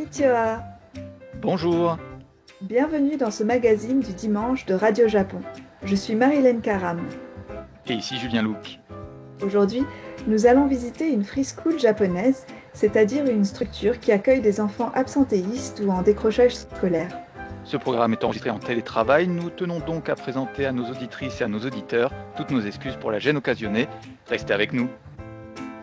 Konnichiwa. Bonjour. Bienvenue dans ce magazine du dimanche de Radio Japon. Je suis Marilyn Karam. Et ici Julien Louc. Aujourd'hui, nous allons visiter une free school japonaise, c'est-à-dire une structure qui accueille des enfants absentéistes ou en décrochage scolaire. Ce programme est enregistré en télétravail. Nous tenons donc à présenter à nos auditrices et à nos auditeurs toutes nos excuses pour la gêne occasionnée. Restez avec nous.